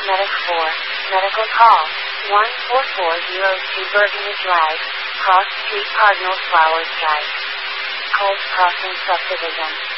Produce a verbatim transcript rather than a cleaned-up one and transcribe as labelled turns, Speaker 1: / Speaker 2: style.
Speaker 1: Medic four. Medical call. one four four zero two Burgundy Drive, Cross Street, Cardinal Flowers Drive. Cold Crossing Subdivision.